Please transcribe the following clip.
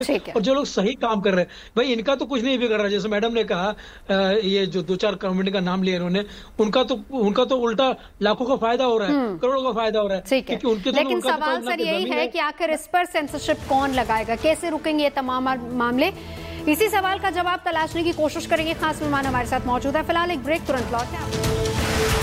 और जो लोग सही काम कर रहे हैं भाई इनका तो कुछ नहीं बिगड़ रहा। जैसे मैडम ने कहा ये जो 2-4 कम्युनिटी का नाम लिया इन्होंने, उनका तो उल्टा लाखों का फायदा हो रहा है, करोड़ों का फायदा हो रहा है। ठीक है, लेकिन सवाल सर यही है कि आखिर इस पर सेंसरशिप कौन लगाएगा, कैसे रुकेंगे ये तमाम मामले? इसी सवाल का जवाब तलाशने की कोशिश करेंगे। खास मेहमान हमारे साथ मौजूद है। फिलहाल एक ब्रेक, तुरंत लौटते हैं।